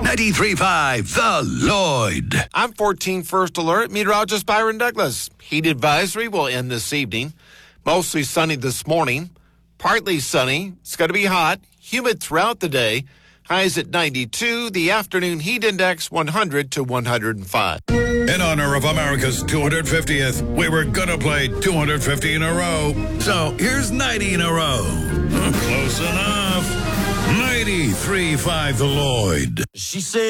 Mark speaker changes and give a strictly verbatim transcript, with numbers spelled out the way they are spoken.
Speaker 1: ninety-three point five The Lloyd.
Speaker 2: I'm fourteen First Alert meteorologist Byron Douglas. Heat advisory will end this evening. Mostly sunny this morning. Partly sunny. It's going to be hot. Humid throughout the day. Highs at ninety-two. The afternoon heat index one hundred to one hundred five.
Speaker 1: In honor of America's two hundred fiftieth, we were going to play two hundred fifty in a row. So here's ninety in a row. Close enough. ninety-three point five The Lloyd.
Speaker 3: She said.